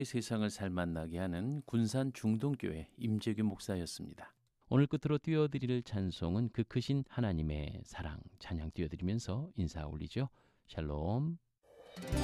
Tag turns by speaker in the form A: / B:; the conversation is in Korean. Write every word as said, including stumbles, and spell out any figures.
A: 세상을 살맛나게 하는 군산 중동교회 임재규 목사였습니다. 오늘 끝으로 띄워드릴 찬송은 그 크신 하나님의 사랑 찬양 띄워드리면서 인사 올리죠. 샬롬.